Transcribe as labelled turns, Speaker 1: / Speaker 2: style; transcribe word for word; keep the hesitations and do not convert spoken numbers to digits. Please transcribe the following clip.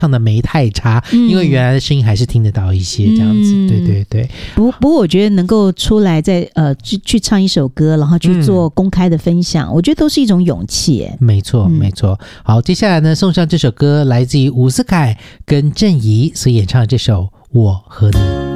Speaker 1: 唱的没太差、
Speaker 2: 嗯、
Speaker 1: 因为原来的声音还是听得到一些这样子、嗯、对对对。
Speaker 2: 不不过我觉得能够出来再呃去去唱一首歌，然后去做公开的分享、嗯、我觉得都是一种勇气耶。
Speaker 1: 没错没错、嗯、好，接下来呢送上这首歌，来自于伍思凯跟郑怡所演唱的这首我和你。